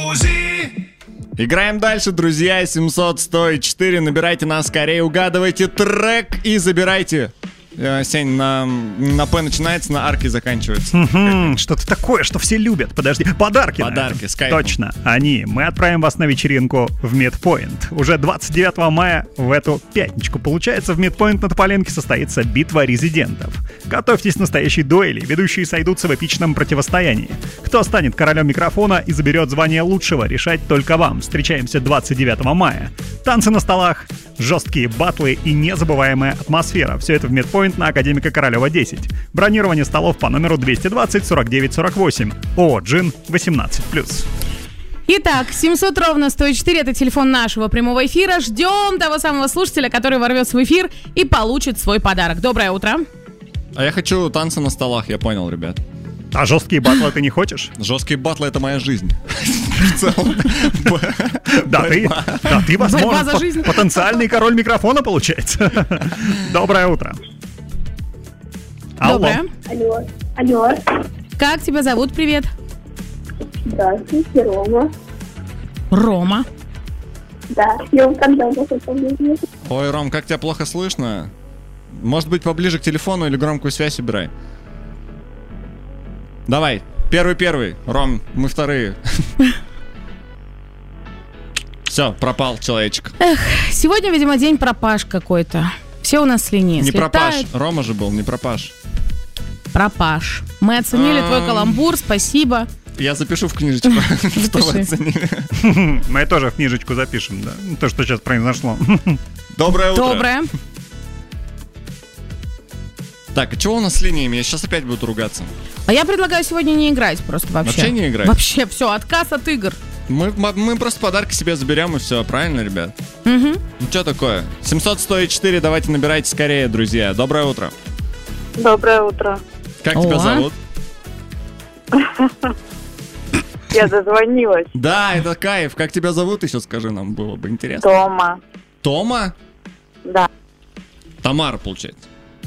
Музи. Играем дальше, друзья. 700-104. Набирайте нас скорее, угадывайте трек и забирайте. Сень, на П начинается, на арке заканчивается. Что-то такое, что все любят. Подожди, подарки. Подарки, с кайфом. Точно, они. Мы отправим вас на вечеринку в Midpoint. Уже 29 мая в эту пятничку. Получается, в Midpoint на Тополенке состоится битва резидентов. Готовьтесь к настоящей дуэли. Ведущие сойдутся в эпичном противостоянии. Кто станет королем микрофона и заберет звание лучшего, решать только вам. Встречаемся 29 мая. Танцы на столах, жесткие батлы и незабываемая атмосфера. Все это в Midpoint на Академика Королева 10. Бронирование столов по номеру 220-49-48. ООО «Джин», 18+. Итак, 700-104 — это телефон нашего прямого эфира. Ждем того самого слушателя, который ворвется в эфир и получит свой подарок. Доброе утро. А я хочу танцы на столах, я понял, ребят. А жесткие батлы ты не хочешь? Жесткие батлы — это моя жизнь. В целом. Да, ты, возможно, потенциальный король микрофона, получается. Доброе утро. Доброе. Алло. Как тебя зовут? Привет. Здравствуйте, Рома. Рома. Да, я вам когда-то помню. Ой, Ром, как тебя плохо слышно? Может быть, поближе к телефону или громкую связь убирай. Давай, первый. Ром, мы вторые. Все, пропал человечек. Эх, сегодня, видимо, день пропаж какой-то. Все у нас с линии Не слетают. пропаж, Рома же был, не пропаж. Пропаж. Мы оценили твой каламбур, спасибо. Я запишу в книжечку, что вы оценили. Мы тоже в книжечку запишем, да. То, что сейчас произошло. Доброе утро. Доброе. Так, а чего у нас с линиями? Я сейчас опять буду ругаться. А я предлагаю сегодня не играть просто вообще. Вообще не играть? Вообще, все, отказ от игр. Мы просто подарки себе заберем и все, правильно, ребят? Угу. Ну что такое? 700-104, давайте набирайте скорее, друзья. Доброе утро. Доброе утро. Как тебя зовут? Я дозвонилась. Да, это кайф. Как тебя зовут, еще скажи нам, было бы интересно. Тома. Тома? Да. Тамара, получается.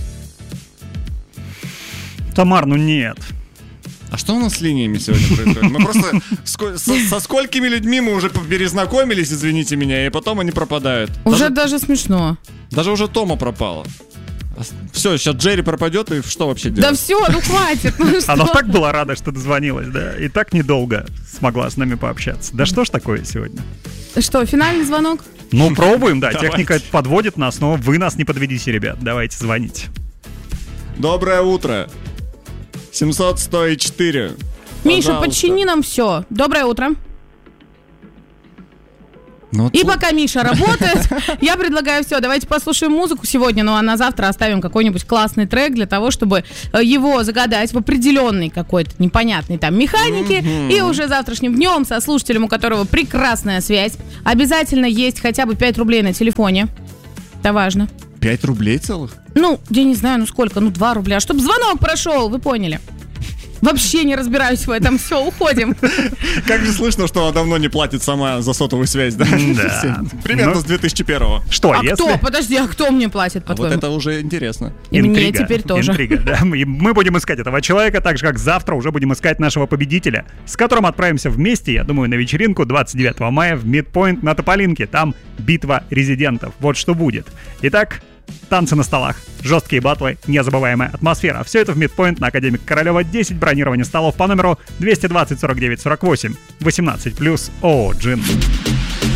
Тамар, ну нет. А что у нас с линиями сегодня происходит? Мы просто со сколькими людьми мы уже перезнакомились, извините меня, и потом они пропадают. Уже даже смешно. Даже уже Тома пропала. Все, сейчас Джерри пропадет, и что вообще делать? Да все, ну хватит. Она так была рада, что дозвонилась, да, и так недолго смогла с нами пообщаться. Да что ж такое сегодня? Что, финальный звонок? Ну, пробуем, да, Давайте. техника подводит нас, но вы нас не подведите, ребят, давайте звоните. Доброе утро. 700-104. Миша, Пожалуйста. подчини нам все. Доброе утро. Ну, И пока Миша работает, я предлагаю все, давайте послушаем музыку сегодня, ну а на завтра оставим какой-нибудь классный трек для того, чтобы его загадать в определенной какой-то непонятной там механике. И уже завтрашним днем со слушателем, у которого прекрасная связь, обязательно есть хотя бы 5 рублей на телефоне. Это важно. 5 рублей целых? Ну, я не знаю, ну сколько, ну 2 рубля, чтобы звонок прошел, вы поняли. Вообще не разбираюсь в этом, все, уходим. Как же слышно, что она давно не платит сама за сотовую связь, да? Да. Примерно Ну, с 2001-го. Что, А если... кто? Подожди, а кто мне платит, А вот по-твоему? это уже интересно. И мне теперь тоже. Интрига, да. Мы будем искать этого человека, так же, как завтра уже будем искать нашего победителя, с которым отправимся вместе, я думаю, на вечеринку 29 мая в Midpoint на Тополинке. Там битва резидентов. Вот что будет. Итак, танцы на столах, жесткие батлы, незабываемая атмосфера. Все это в Midpoint на Академика Королева 10. Бронирование столов по номеру 220-49-48. 18+. ООО «Джин».